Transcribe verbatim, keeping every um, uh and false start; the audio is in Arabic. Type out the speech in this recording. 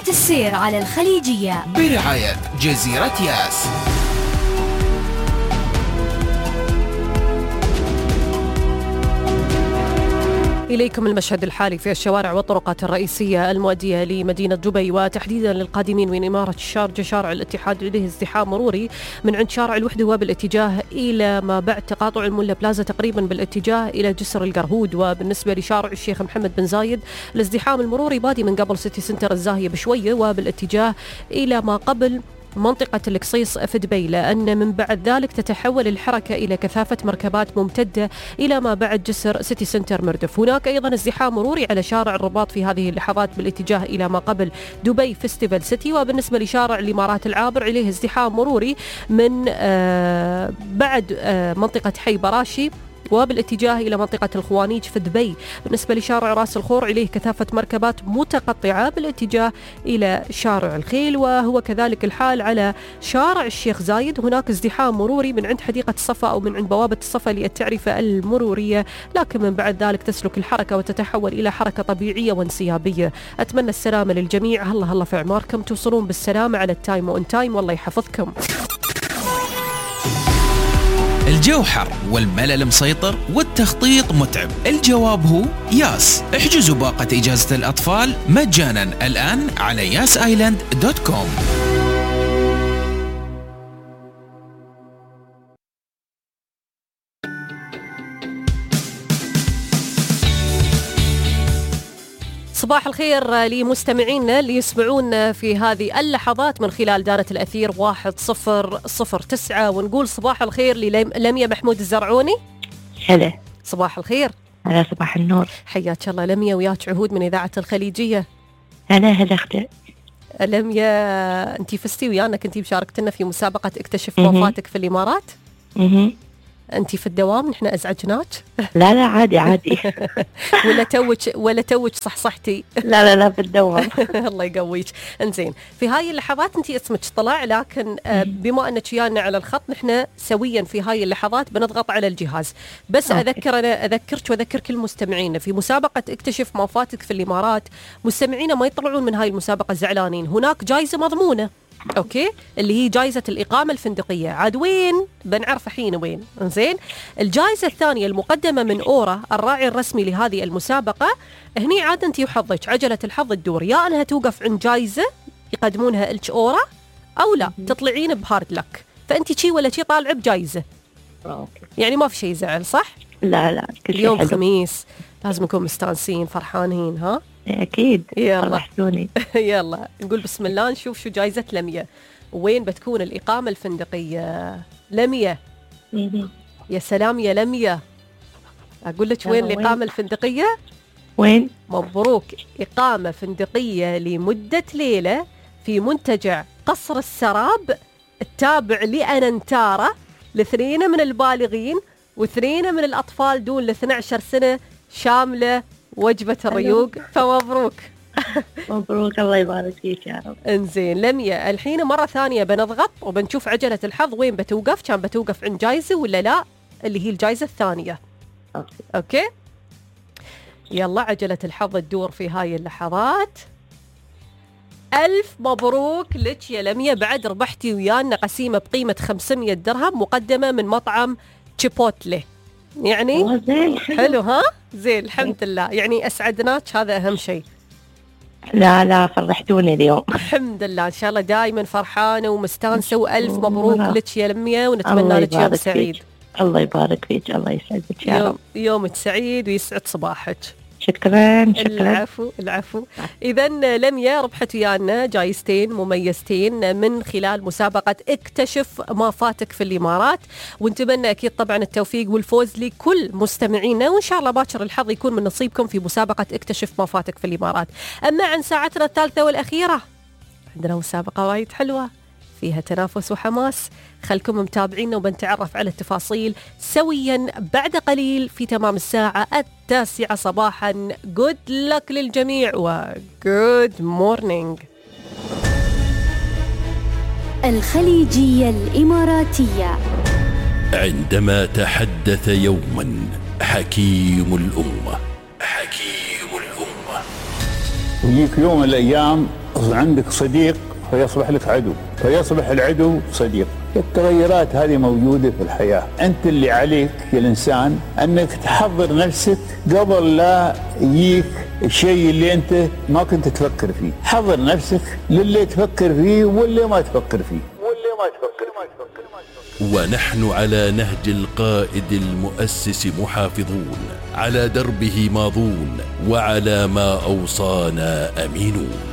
خط السير على الخليجية برعاية جزيرة ياس. إليكم المشهد الحالي في الشوارع والطرقات الرئيسية المؤدية لمدينة دبي، وتحديدا للقادمين من إمارة الشارجة. شارع الاتحاد لديه ازدحام مروري من عند شارع الوحدة وبالاتجاه إلى ما بعد تقاطع الملا بلازا تقريبا بالاتجاه إلى جسر القرهود. وبالنسبة لشارع الشيخ محمد بن زايد الازدحام المروري بادي من قبل سيتي سنتر الزاهية بشوية وبالاتجاه إلى ما قبل منطقة القصيص في دبي، لأن من بعد ذلك تتحول الحركة إلى كثافة مركبات ممتدة إلى ما بعد جسر سيتي سنتر مردف. هناك أيضا ازدحام مروري على شارع الرباط في هذه اللحظات بالاتجاه إلى ما قبل دبي فيستيفال سيتي. وبالنسبة لشارع الإمارات العابر عليه ازدحام مروري من آه بعد آه منطقة حي براشي وبالاتجاه إلى منطقة الخوانيج في دبي. بالنسبة لشارع راس الخور عليه كثافة مركبات متقطعة بالاتجاه إلى شارع الخيل، وهو كذلك الحال على شارع الشيخ زايد. هناك ازدحام مروري من عند حديقة الصفا أو من عند بوابة الصفا للتعرفة المرورية، لكن من بعد ذلك تسلك الحركة وتتحول إلى حركة طبيعية وانسيابية. أتمنى السلامة للجميع، الله الله في أعماركم، توصلون بالسلامة على التايم وإن تايم، والله يحفظكم. الجو حر والملل مسيطر والتخطيط متعب، الجواب هو ياس. احجزوا باقة إجازة الأطفال مجانا الآن على ياس آيلاند دوت كوم. صباح الخير لمستمعينا اللي يسمعون في هذه اللحظات من خلال دارة الأثير واحد صفر صفر تسعة، ونقول صباح الخير للميا محمود الزرعوني. هلا صباح الخير. هلا صباح النور. حياك الله لميا، وياك عهود من إذاعة الخليجية. هلا هلا أختي لميا، أنتي فزتي ويانا، كنتي مشاركتنا في مسابقة اكتشف وفاتك في الإمارات. مه. أنتي في الدوام نحن أزعجناك؟ لا لا عادي عادي. ولا توج ولا توج صحصحتي؟ لا لا لا بالدوام. الله يقويك. انزين، في هاي اللحظات أنتي اسمك طلع، لكن بما أنك ويانا على الخط نحن سويا في هاي اللحظات بنضغط على الجهاز. بس أوكي. أذكر أنا أذكرك وأذكر كل مستمعينا في مسابقة اكتشف ما فاتك في الإمارات. مستمعينا ما يطلعون من هاي المسابقة زعلانين، هناك جائزة مضمونة، اوكي، اللي هي جائزة الإقامة الفندقية. عاد وين؟ بنعرف حين وين. انزين، الجائزة الثانية المقدمة من أورا الراعي الرسمي لهذه المسابقة. هني عاد انتي وحظك، عجلة الحظ تدور، يا انها توقف عند جائزة يقدمونها لك أورا، او لا تطلعين بهارد لك. فانتي شي ولا شي طالعة بجائزة. أوكي. يعني ما في شيء زعل، صح؟ لا لا كل شيء اليوم حلو. خميس لازم نكون مستانسين فرحانين. ها أكيد. يلا فرحتوني. يلا نقول بسم الله، نشوف شو جايزة لميا، وين بتكون الإقامة الفندقية. لميا مه. يا سلام يا لميا، أقول لك وين وين؟ الإقامة الفندقية؟ وين؟ مبروك، إقامة فندقية لمدة ليلة في منتجع قصر السراب التابع لأنانتارا لاثنين من البالغين واثنين من الأطفال دون الاثنى عشر سنة، شاملة وجبة الريوق. فمبروك. مبروك، الله يبارك فيك يا رب. انزين لميا، الحين مرة ثانية بنضغط وبنشوف عجلة الحظ وين بتوقف. كان بتوقف عند جايزة ولا لا، اللي هي الجايزة الثانية. أوكي. اوكي يلا عجلة الحظ تدور في هاي اللحظات. ألف مبروك لك يا لميا، بعد ربحتي ويانا قسيمة بقيمة خمسمية درهم مقدمة من مطعم تشيبوتلي. يعني زين حلو. ها زين الحمد لله، يعني أسعدناك، هذا أهم شيء. لا لا فرحتوني اليوم. الحمد لله، إن شاء الله دائما فرحانة ومستانسة، وألف مبروك لك يا لميا، ونتمنى الله لك يوم يبارك سعيد. فيك. الله يبارك فيك، الله يسعدك يا يوم رب. يومك سعيد ويسعد صباحك. شكرا شكرا. العفو العفو. إذا لميا ربحت ويانا جايزتين مميزتين من خلال مسابقة اكتشف ما فاتك في الإمارات، ونتمنى أكيد طبعا التوفيق والفوز لكل مستمعينا، وإن شاء الله باكر الحظ يكون من نصيبكم في مسابقة اكتشف ما فاتك في الإمارات. أما عن ساعتنا الثالثة والأخيرة، عندنا مسابقة وايد حلوة فيها تنافس وحماس، خلكم متابعينا وبنتعرف على التفاصيل سويا بعد قليل في تمام الساعة التاسعة صباحا. good luck للجميع و good morning. الخليجية الإماراتية. عندما تحدث يوما حكيم الأمة حكيم الأمة يجيك يوم من الأيام يكون عندك صديق فيصبح لك عدو، فيصبح العدو صديق. التغيرات هذه موجودة في الحياة. أنت اللي عليك يا الإنسان أنك تحضر نفسك قبل لا يجيك الشيء اللي أنت ما كنت تفكر فيه. حضر نفسك للي تفكر فيه واللي ما تفكر فيه واللي ما تفكر فيه. ونحن على نهج القائد المؤسس محافظون، على دربه ماضون، وعلى ما أوصانا أمينون.